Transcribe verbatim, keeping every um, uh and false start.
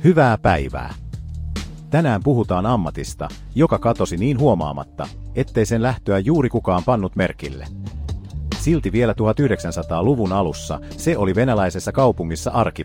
Hyvää päivää! Tänään puhutaan ammatista, joka katosi niin huomaamatta, ettei sen lähtöä juuri kukaan pannut merkille. Silti vielä tuhatyhdeksänsataaluvun alussa se oli venäläisessä kaupungissa arkipäivää.